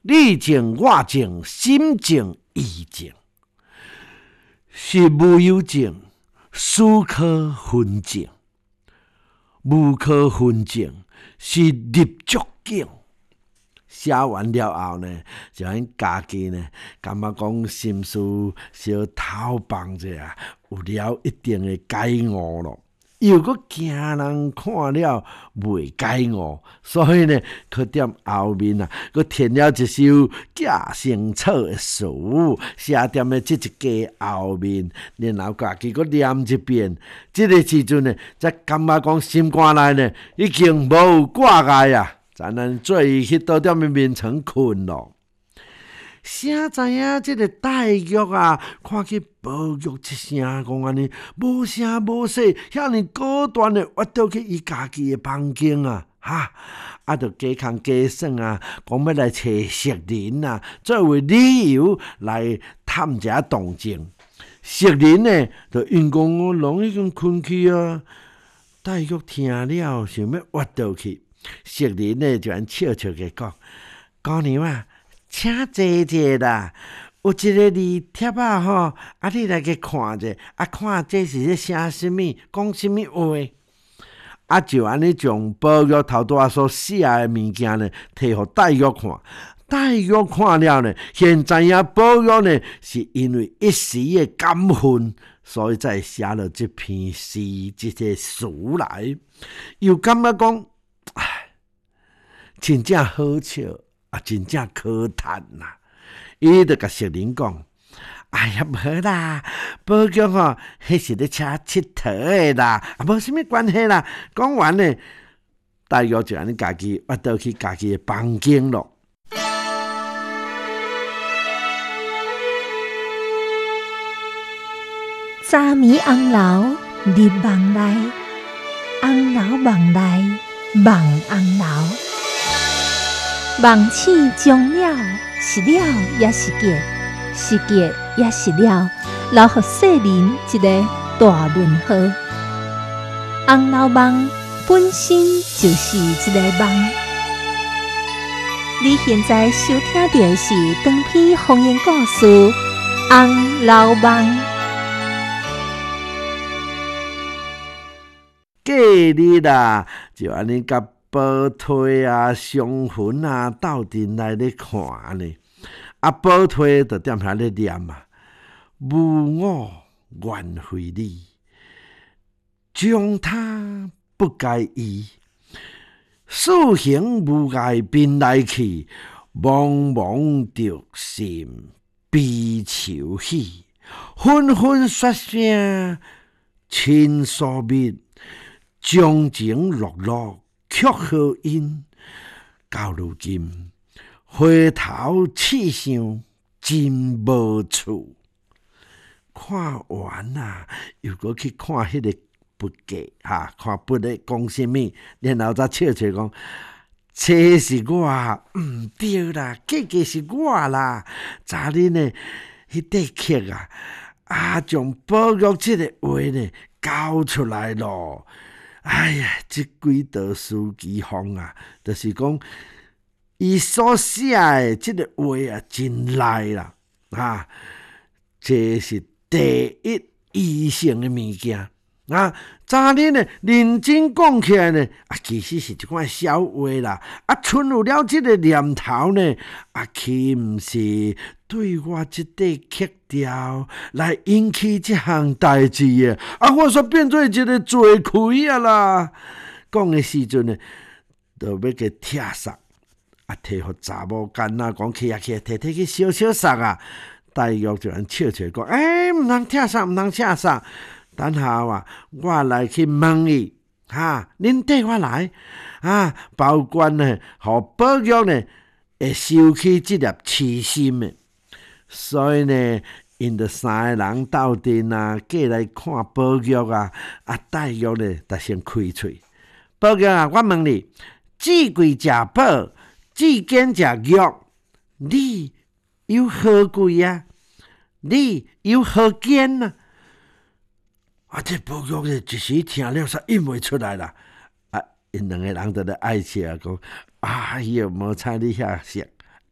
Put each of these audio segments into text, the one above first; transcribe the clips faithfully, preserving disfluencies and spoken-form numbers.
你静我静，心静意静，是无有静，思考分静，无可分静，是立足境。写完了后呢，就咱家己呢，感觉讲心思小透放者啊，有了一定的解悟咯。又搁惊人看了袂解悟，所以呢，去踮后面啊，搁填了一首寄生草的词，写踮咧即一家后面，然后家己搁念一遍。即、这个时阵呢，才感觉讲心肝内呢，已经无有挂碍啊。咱咱做伊去倒踮面面床困咯。啥知影即个戴玉啊，看去宝玉一声讲安尼，无声无息，遐尼果断的挖倒去伊家己的房间啊，哈，啊，着加工加算啊，讲要来找石林啊，作为理由来探者动静。石林呢，就因讲我人已经困去啊，戴玉听了想要挖倒去。石林呢就安笑笑嘅讲：姑娘啊，请坐坐啦。有一个字帖啊吼，啊你来去看者，啊看这是咧写什么，讲什么话。啊就安尼将宝玉头拄仔所写的物件呢，摕互戴玉看。戴玉看了呢，现知影宝玉呢是因为一时的感愤，所以才写了这篇诗，这个词来，又感觉讲。真正好笑啊！真正可叹呐！伊就甲石林讲：“哎呀，无啦，宝玉吼，迄是咧车佚佗的啦，啊，无啥物关系啦。”讲完呢，戴玉就安尼家己挖倒去家己的房间咯。 早暝红楼入梦内，红楼梦内梦红楼。梦醒终了，是了也是结，是结也是了，留予世人一个大问号。红楼梦本身就是一个梦。你现在收听到的是长篇方言故事《红楼梦》。 隔日啦，就安尼甲宝推啊、湘魂啊，斗阵来咧看安尼。啊，宝推就踮遐咧念啊，无我愿非你，将他不该依。事行无碍便来去，茫茫着心悲愁喜。纷纷说声亲疏密，将情落落却好因。到如今，回头试想真无趣。看完啊，又搁去看迄个笔记哈，看笔咧讲什么，然后再笑笑讲：这是我，毋对啦，个个是我啦。昨日呢，迄块刻啊，啊，将宝玉这个话呢交出来咯。哎呀，这几道书记风啊，就是讲伊所写的这个话啊，真赖啦啊！这是第一医生的物件啊。昨日呢，认真讲起来呢，啊，其实是一款笑话啦。啊，剩有了这个念头呢，啊，岂毋是对我这块刻条来引起这项代志的？啊，我煞变做一个罪魁啊啦！讲的时阵呢，就要给拆杀，啊，摕互查某囡仔讲去啊去，摕摕去烧烧杀啊！戴玉就安笑笑讲：哎，毋通拆杀，毋通拆杀。等下啊，我来去问伊，哈，恁缀我来啊，包括呢，互宝玉呢会收起这粒痴心的。所以呢，因着三个人斗阵啊，过来看宝玉啊，啊，戴玉呢，就先开嘴。宝玉啊，我问你，至贵食宝，至坚食玉，你有何贵啊？你有何坚啊？啊！这宝玉呢，一时听了煞应袂出来啦。啊，因两个人就咧爱笑讲：哎哟，无猜你遐熟，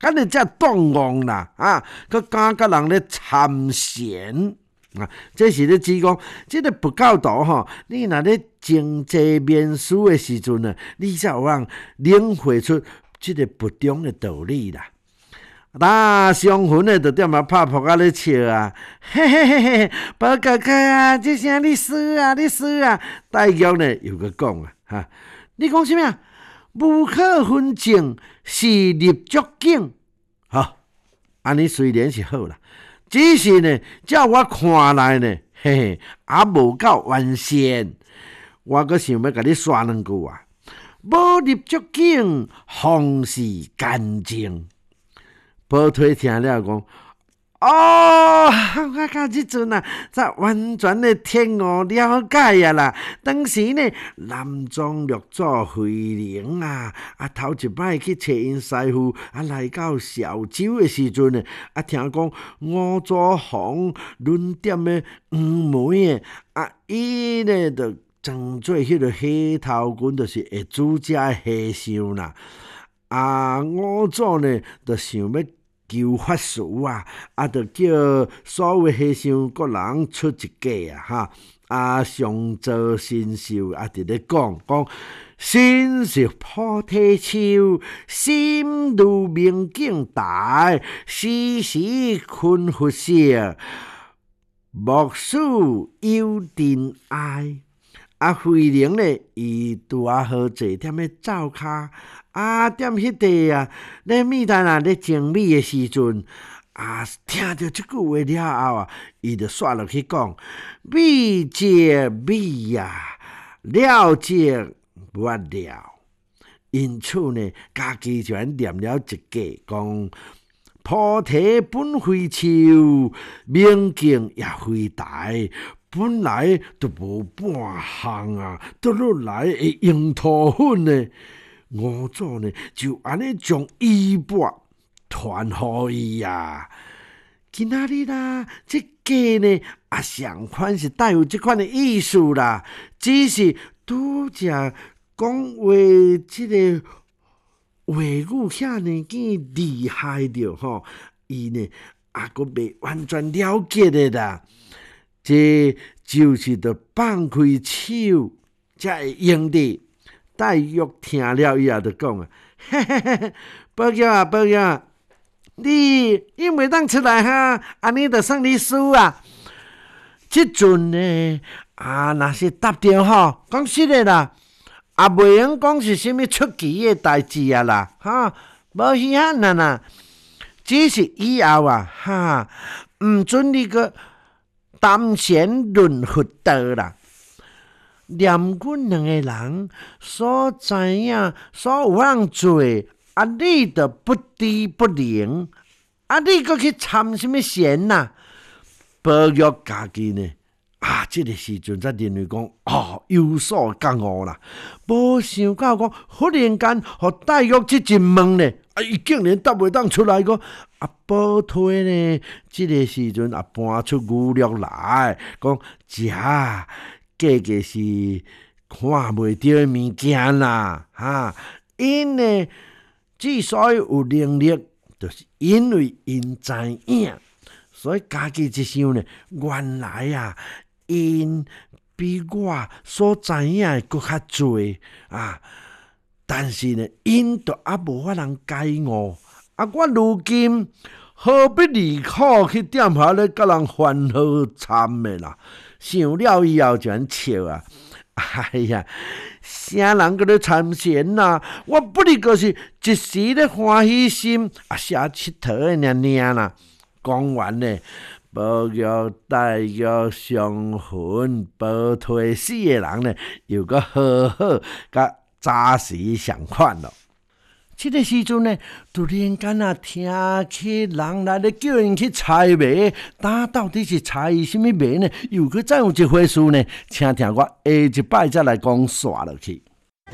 敢会遮动戇啦啊！佮敢甲人咧参禅啊！这是咧指讲，即、這個佛教徒吼，你若咧靜坐面思的時陣呢，你才有通領會出即個佛中的道理啦。那上魂的就踮遐拍扑啊咧笑啊，嘿嘿嘿嘿，宝哥哥啊，这啥你输啊，你输啊！大玉呢又个讲啊，哈，你讲啥物啊？无可分证是立足境，哈，安尼虽然是好啦，只是呢，照我看来呢，嘿嘿，也无够完善。我阁想要甲你说两句啊，无立足境，方是干净。宝推听了讲，哦，我到即阵啊，才完全的听悟了解啊啦。当时呢，南庄六祖慧能啊，啊头一摆去找因师父啊，来到潮州的时阵呢，啊听讲五祖弘论点的黄梅的啊，伊呢就装做迄个黑头棍，就是会煮食的和尚啦。啊，五祖呢，就想要求法师啊，啊，就叫所有和尚各人出一家啊，哈，啊，上座神秀啊，伫咧讲讲，心是菩提树，心如明镜台，时时困佛舍，莫使有真爱。啊，慧能呢，伊拄啊好坐踮咧灶骹。啊，踮迄地啊，咧密谈啊，咧静美的时阵，啊，听到即句话了后啊，伊就煞落去讲，美者美啊，了者不了。因此呢，家己就念了一句，讲菩提本非树，明镜也非台。本来就无半项啊，倒落来会用土粉呢。五祖呢，就安尼将衣钵传互伊啊。今仔日啦，即个呢，也相款是带有即款的意思啦。只是拄则讲话，即个话语遐呢见厉害着吼，伊呢也阁未完全了解的啦。这就是着放开手，才会用的。戴玉听了以后就讲啊，嘿嘿嘿，宝玉啊，宝玉啊，你你袂当出来哈，安尼就算你输啊。即阵呢，啊，若是答着吼，讲实的啦，也袂用讲是啥物出奇的代志啊啦，哈，无稀罕啦啦。只是以后啊，哈，毋准你个谈闲论佛道啦。念阮两个人所知影、所有人做，啊，你就不知不灵，啊，你搁去参什么闲呐？宝玉家己呢？啊，这个时阵才认为讲，哦，有所觉悟啦，无想到讲，忽然间，互戴玉即一问呢，啊，伊竟然答袂当出来个。啊，宝推呢？这个时阵也搬出语录来，讲食。个个是看袂到的物件啦，哈！因呢之所以有能力，就是因为因知影，所以家己一想呢，原来啊，因比我所知影的搁较侪啊。但是呢，因都还无法通解悟，啊，我如今何必离苦去踮遐咧，甲人烦恼惨的啦？想了以后就安笑啊！哎呀，啥人搁咧参禅呐？我不哩个是一时咧欢喜心，啊，写佚佗的尔尔啦。讲完呢，宝玉、戴玉、上魂、宝推四个人呢，又个好好甲早时相款咯。这个时阵呢，突然间啊，听起人来咧叫因去采梅，但到底是采什么梅呢？又去再有一回事呢？请听我下一摆再来讲煞落去。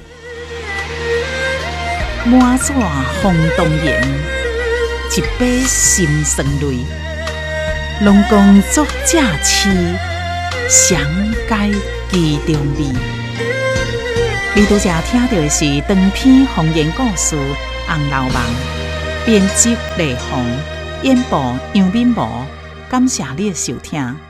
满纸红动言，一杯心酸泪。龙宫作正痴，详解其中味。你拄则听到的是长篇方言故事《红楼梦》， 编辑李红，演播杨敏模，感谢你的收听。